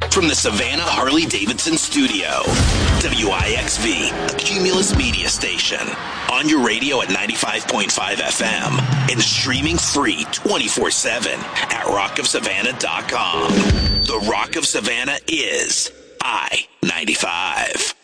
from the Savannah Harley-Davidson studio. WIXV, a Cumulus media station. On your radio at 95.5 FM and streaming free 24/7 at rockofsavannah.com. The Rock of Savannah is I-95.